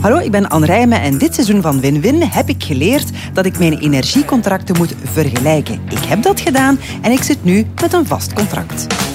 Hallo, ik ben Anne Rijmen en dit seizoen van Win-Win heb ik geleerd dat ik mijn energiecontracten moet vergelijken. Ik heb dat gedaan en ik zit nu met een vast contract.